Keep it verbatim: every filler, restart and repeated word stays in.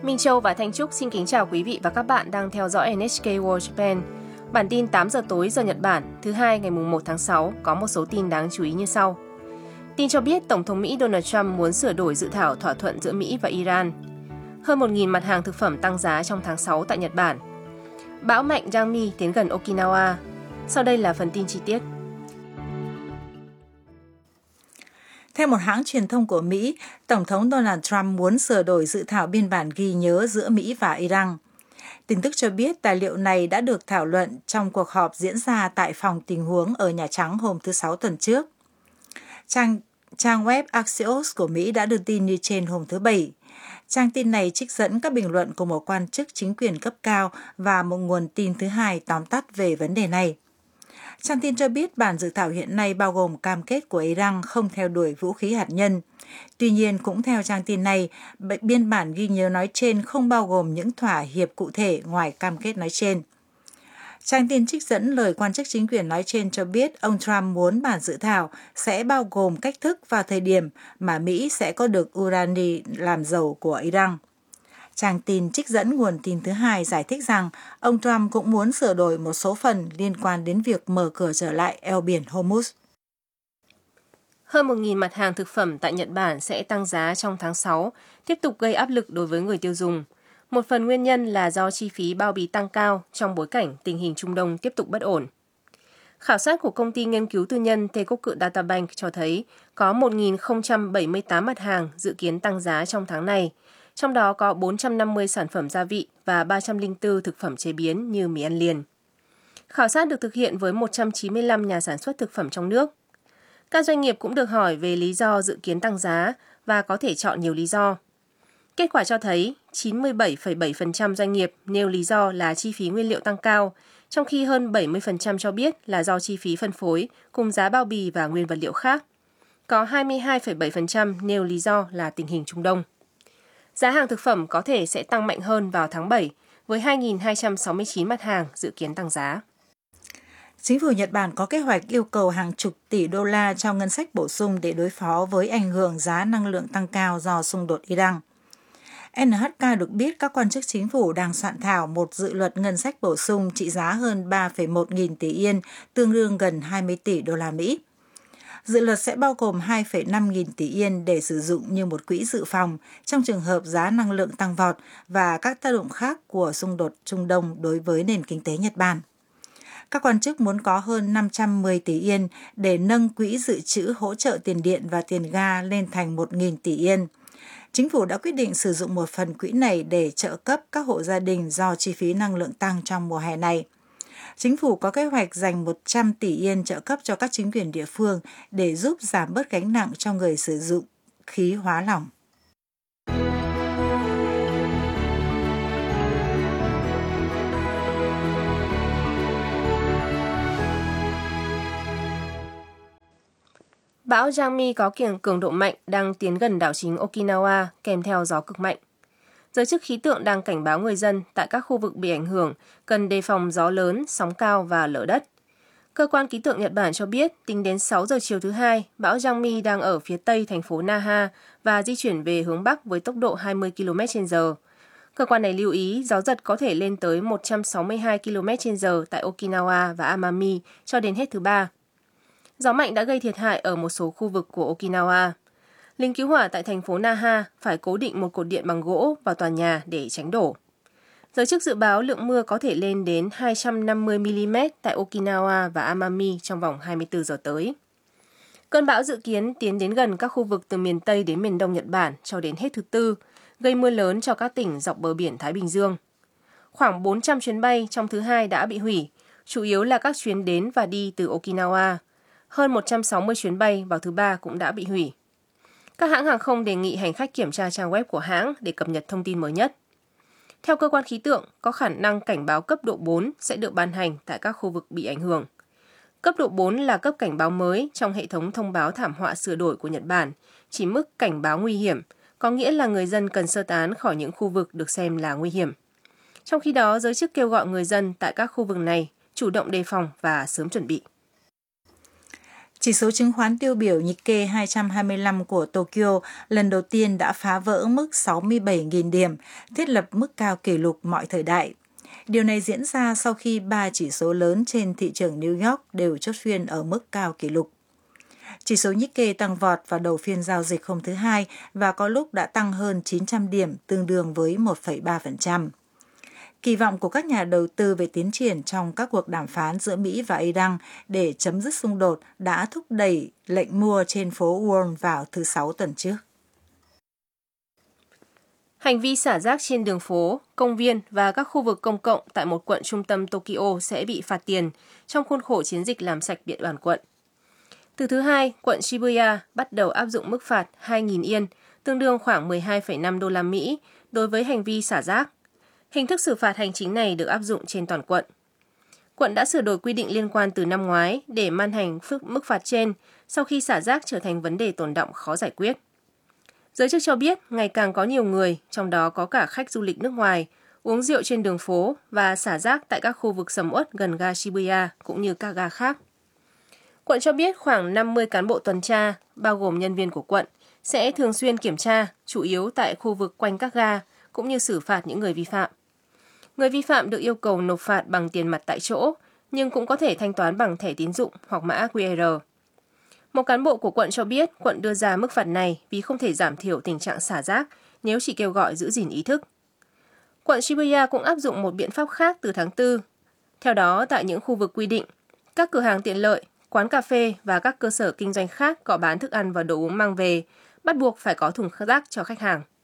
Minh Châu và Thanh Trúc xin kính chào quý vị và các bạn đang theo dõi en hát kê World Japan. Bản tin tám giờ tối giờ Nhật Bản, thứ hai ngày mùng một tháng sáu có một số tin đáng chú ý như sau. Tin cho biết Tổng thống Mỹ Donald Trump muốn sửa đổi dự thảo thỏa thuận giữa Mỹ và Iran. Hơn một nghìn mặt hàng thực phẩm tăng giá trong tháng sáu tại Nhật Bản. Bão mạnh Yami tiến gần Okinawa. Sau đây là phần tin chi tiết. Theo một hãng truyền thông của Mỹ, Tổng thống Donald Trump muốn sửa đổi dự thảo biên bản ghi nhớ giữa Mỹ và Iran. Tin tức cho biết tài liệu này đã được thảo luận trong cuộc họp diễn ra tại phòng tình huống ở Nhà Trắng hôm thứ Sáu tuần trước. Trang, trang web Axios của Mỹ đã đưa tin như trên hôm thứ Bảy. Trang tin này trích dẫn các bình luận của một quan chức chính quyền cấp cao và một nguồn tin thứ hai tóm tắt về vấn đề này. Trang tin cho biết bản dự thảo hiện nay bao gồm cam kết của Iran không theo đuổi vũ khí hạt nhân. Tuy nhiên, cũng theo trang tin này, biên bản ghi nhớ nói trên không bao gồm những thỏa hiệp cụ thể ngoài cam kết nói trên. Trang tin trích dẫn lời quan chức chính quyền nói trên cho biết ông Trump muốn bản dự thảo sẽ bao gồm cách thức và thời điểm mà Mỹ sẽ có được urani làm dầu của Iran. Trang tin trích dẫn nguồn tin thứ hai giải thích rằng ông Trump cũng muốn sửa đổi một số phần liên quan đến việc mở cửa trở lại eo biển Hormuz. Hơn một nghìn mặt hàng thực phẩm tại Nhật Bản sẽ tăng giá trong tháng sáu, tiếp tục gây áp lực đối với người tiêu dùng. Một phần nguyên nhân là do chi phí bao bì tăng cao trong bối cảnh tình hình Trung Đông tiếp tục bất ổn. Khảo sát của công ty nghiên cứu tư nhân Teikoku Databank cho thấy có một nghìn không trăm bảy mươi tám mặt hàng dự kiến tăng giá trong tháng này, trong đó có bốn trăm năm mươi sản phẩm gia vị và ba trăm lẻ bốn thực phẩm chế biến như mì ăn liền. Khảo sát được thực hiện với một trăm chín mươi lăm nhà sản xuất thực phẩm trong nước. Các doanh nghiệp cũng được hỏi về lý do dự kiến tăng giá và có thể chọn nhiều lý do. Kết quả cho thấy chín mươi bảy phẩy bảy phần trăm doanh nghiệp nêu lý do là chi phí nguyên liệu tăng cao, trong khi hơn bảy mươi phần trăm cho biết là do chi phí phân phối cùng giá bao bì và nguyên vật liệu khác. Có hai mươi hai phẩy bảy phần trăm nêu lý do là tình hình Trung Đông. Giá hàng thực phẩm có thể sẽ tăng mạnh hơn vào tháng bảy, với hai nghìn hai trăm sáu mươi chín mặt hàng dự kiến tăng giá. Chính phủ Nhật Bản có kế hoạch yêu cầu hàng chục tỷ đô la cho ngân sách bổ sung để đối phó với ảnh hưởng giá năng lượng tăng cao do xung đột Iran. en hát ca được biết các quan chức chính phủ đang soạn thảo một dự luật ngân sách bổ sung trị giá hơn ba phẩy một nghìn tỷ yên, tương đương gần hai mươi tỷ đô la Mỹ. Dự luật sẽ bao gồm hai phẩy năm nghìn tỷ yên để sử dụng như một quỹ dự phòng trong trường hợp giá năng lượng tăng vọt và các tác động khác của xung đột Trung Đông đối với nền kinh tế Nhật Bản. Các quan chức muốn có hơn năm trăm mười tỷ yên để nâng quỹ dự trữ hỗ trợ tiền điện và tiền ga lên thành một nghìn tỷ yên. Chính phủ đã quyết định sử dụng một phần quỹ này để trợ cấp các hộ gia đình do chi phí năng lượng tăng trong mùa hè này. Chính phủ có kế hoạch dành một trăm tỷ yên trợ cấp cho các chính quyền địa phương để giúp giảm bớt gánh nặng cho người sử dụng khí hóa lỏng. Bão Yami có cường cường độ mạnh đang tiến gần đảo chính Okinawa kèm theo gió cực mạnh. Giới chức khí tượng đang cảnh báo người dân tại các khu vực bị ảnh hưởng cần đề phòng gió lớn, sóng cao và lở đất. Cơ quan khí tượng Nhật Bản cho biết tính đến sáu giờ chiều thứ hai, bão Yami đang ở phía tây thành phố Naha và di chuyển về hướng bắc với tốc độ hai mươi ki lô mét trên giờ. Cơ quan này lưu ý gió giật có thể lên tới một trăm sáu mươi hai ki lô mét trên giờ tại Okinawa và Amami cho đến hết thứ ba. Gió mạnh đã gây thiệt hại ở một số khu vực của Okinawa. Lính cứu hỏa tại thành phố Naha phải cố định một cột điện bằng gỗ vào tòa nhà để tránh đổ. Giới chức dự báo lượng mưa có thể lên đến hai trăm năm mươi mi li mét tại Okinawa và Amami trong vòng hai mươi tư giờ tới. Cơn bão dự kiến tiến đến gần các khu vực từ miền Tây đến miền Đông Nhật Bản cho đến hết thứ Tư, gây mưa lớn cho các tỉnh dọc bờ biển Thái Bình Dương. Khoảng bốn trăm chuyến bay trong thứ Hai đã bị hủy, chủ yếu là các chuyến đến và đi từ Okinawa. Hơn một trăm sáu mươi chuyến bay vào thứ Ba cũng đã bị hủy. Các hãng hàng không đề nghị hành khách kiểm tra trang web của hãng để cập nhật thông tin mới nhất. Theo cơ quan khí tượng, có khả năng cảnh báo cấp độ bốn sẽ được ban hành tại các khu vực bị ảnh hưởng. Cấp độ bốn là cấp cảnh báo mới trong hệ thống thông báo thảm họa sửa đổi của Nhật Bản, chỉ mức cảnh báo nguy hiểm, có nghĩa là người dân cần sơ tán khỏi những khu vực được xem là nguy hiểm. Trong khi đó, giới chức kêu gọi người dân tại các khu vực này chủ động đề phòng và sớm chuẩn bị. Chỉ số chứng khoán tiêu biểu Nikkei hai trăm hai mươi lăm của Tokyo lần đầu tiên đã phá vỡ mức sáu mươi bảy nghìn điểm, thiết lập mức cao kỷ lục mọi thời đại. Điều này diễn ra sau khi ba chỉ số lớn trên thị trường New York đều chốt phiên ở mức cao kỷ lục. Chỉ số Nikkei tăng vọt vào đầu phiên giao dịch hôm thứ Hai và có lúc đã tăng hơn chín trăm điểm, tương đương với một phẩy ba phần trăm. Kỳ vọng của các nhà đầu tư về tiến triển trong các cuộc đàm phán giữa Mỹ và Iran để chấm dứt xung đột đã thúc đẩy lệnh mua trên phố Wall vào thứ Sáu tuần trước. Hành vi xả rác trên đường phố, công viên và các khu vực công cộng tại một quận trung tâm Tokyo sẽ bị phạt tiền trong khuôn khổ chiến dịch làm sạch địa bàn quận. Từ thứ Hai, quận Shibuya bắt đầu áp dụng mức phạt hai nghìn yên, tương đương khoảng mười hai phẩy năm đô la Mỹ đối với hành vi xả rác. Hình thức xử phạt hành chính này được áp dụng trên toàn quận. Quận đã sửa đổi quy định liên quan từ năm ngoái để ban hành mức phạt trên sau khi xả rác trở thành vấn đề tồn đọng khó giải quyết. Giới chức cho biết ngày càng có nhiều người, trong đó có cả khách du lịch nước ngoài, uống rượu trên đường phố và xả rác tại các khu vực sầm uất gần ga Shibuya cũng như các ga khác. Quận cho biết khoảng năm mươi cán bộ tuần tra, bao gồm nhân viên của quận, sẽ thường xuyên kiểm tra, chủ yếu tại khu vực quanh các ga, cũng như xử phạt những người vi phạm. Người vi phạm được yêu cầu nộp phạt bằng tiền mặt tại chỗ, nhưng cũng có thể thanh toán bằng thẻ tín dụng hoặc mã quy rờ. Một cán bộ của quận cho biết quận đưa ra mức phạt này vì không thể giảm thiểu tình trạng xả rác nếu chỉ kêu gọi giữ gìn ý thức. Quận Shibuya cũng áp dụng một biện pháp khác từ tháng tư. Theo đó, tại những khu vực quy định, các cửa hàng tiện lợi, quán cà phê và các cơ sở kinh doanh khác có bán thức ăn và đồ uống mang về bắt buộc phải có thùng rác cho khách hàng.